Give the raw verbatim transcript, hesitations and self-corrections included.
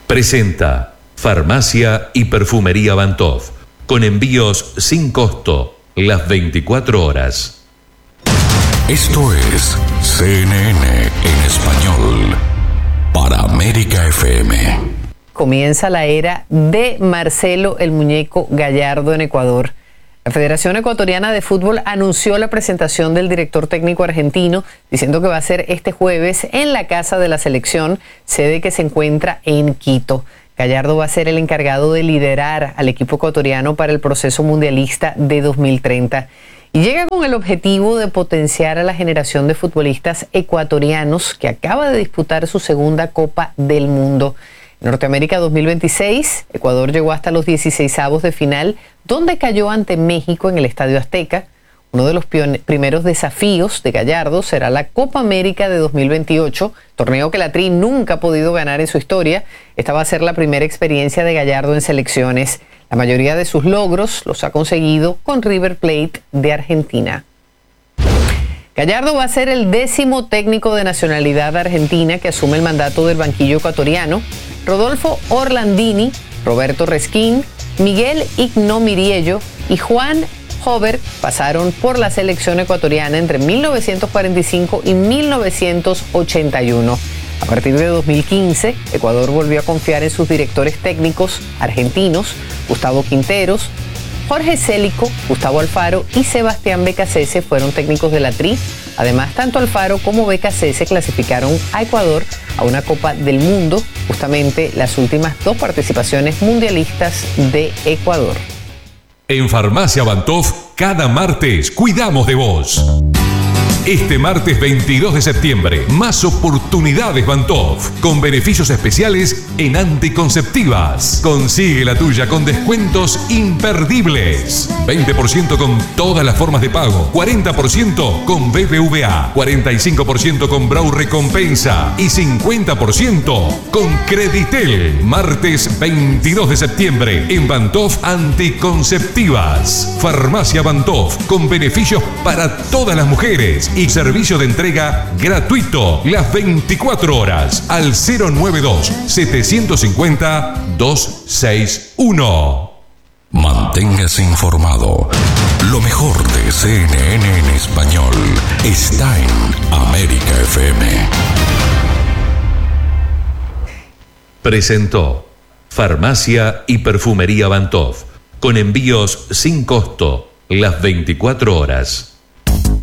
Presenta Farmacia y Perfumería Bantov, con envíos sin costo las veinticuatro horas. Esto es C N N en español para América F M. Comienza la era de Marcelo el Muñeco Gallardo en Ecuador. La Federación Ecuatoriana de Fútbol anunció la presentación del director técnico argentino, diciendo que va a ser este jueves en la casa de la selección, sede que se encuentra en Quito. Gallardo va a ser el encargado de liderar al equipo ecuatoriano para el proceso mundialista de dos mil treinta. Y llega con el objetivo de potenciar a la generación de futbolistas ecuatorianos que acaba de disputar su segunda Copa del Mundo. En Norteamérica dos mil veintiséis, Ecuador llegó hasta los dieciseisavos de final, donde cayó ante México en el Estadio Azteca. Uno de los primeros desafíos de Gallardo será la Copa América de dos mil veintiocho, torneo que la Tri nunca ha podido ganar en su historia. Esta va a ser la primera experiencia de Gallardo en selecciones. La mayoría de sus logros los ha conseguido con River Plate de Argentina. Gallardo va a ser el décimo técnico de nacionalidad argentina que asume el mandato del banquillo ecuatoriano. Rodolfo Orlandini, Roberto Resquín, Miguel Igno Miriello y Juan Hover pasaron por la selección ecuatoriana entre mil novecientos cuarenta y cinco y mil novecientos ochenta y uno. A partir de dos mil quince, Ecuador volvió a confiar en sus directores técnicos argentinos, Gustavo Quinteros, Jorge Célico, Gustavo Alfaro y Sebastián Becasese fueron técnicos de la Tri. Además, tanto Alfaro como Becasese clasificaron a Ecuador a una Copa del Mundo, justamente las últimas dos participaciones mundialistas de Ecuador. En Farmacia Bantov, cada martes cuidamos de vos. Este martes veintidós de septiembre, más oportunidades Bantov, con beneficios especiales en anticonceptivas. Consigue la tuya con descuentos imperdibles. veinte por ciento con todas las formas de pago, cuarenta por ciento con B B V A, cuarenta y cinco por ciento con Brau Recompensa y cincuenta por ciento con Creditel. Martes veintidós de septiembre en Bantov Anticonceptivas. Farmacia Bantov, con beneficios para todas las mujeres y servicio de entrega gratuito las veinticuatro horas al cero noventa y dos, setecientos cincuenta, doscientos sesenta y uno. Manténgase informado. Lo mejor de C N N en español está en América F M. Presentó Farmacia y Perfumería Bantov, con envíos sin costo las veinticuatro horas.